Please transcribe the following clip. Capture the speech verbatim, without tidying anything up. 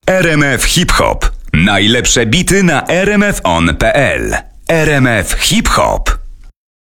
R M F Hip Hop. Najlepsze bity na r m f on kropka p l. R M F Hip Hop.